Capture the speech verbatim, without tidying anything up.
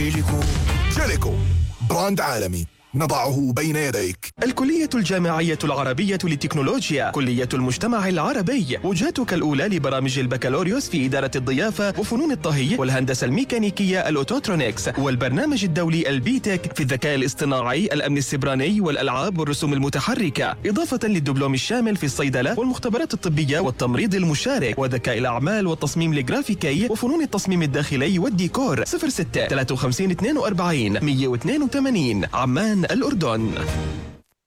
جيليكو. جيليكو براند عالمي نضعه بين يديك. الكلية الجامعية العربية للتكنولوجيا، كلية المجتمع العربي، وجهتك الأولى لبرامج البكالوريوس في إدارة الضيافة وفنون الطهي والهندسة الميكانيكية الأوتوترونيكس، والبرنامج الدولي البيتك في الذكاء الاصطناعي، الأمن السيبراني والألعاب والرسوم المتحركة، إضافة للدبلوم الشامل في الصيدلة والمختبرات الطبية والتمريض المشارك وذكاء الأعمال والتصميم الجرافيكي وفنون التصميم الداخلي والديكور. صفر ستة ثلاثة وخمسين اثنين وأربعين مئة واثنين وثمانين، عمان الأردن.